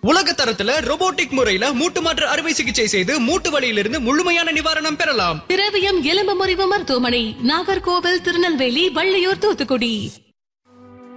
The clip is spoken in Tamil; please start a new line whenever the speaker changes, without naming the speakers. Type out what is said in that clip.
உலக தரத்துல ரோபோட்டிக் முறையில மூட்டு மாற்று அறுவை சிகிச்சை செய்து மூட்டு வலியிலிருந்து முழுமையான நிவாரணம் பெறலாம்.
திரவியம் எலும்பு முறிவு மருத்துவமனை, நாகர்கோவில், திருநெல்வேலி, வள்ளியூர், தூத்துக்குடி.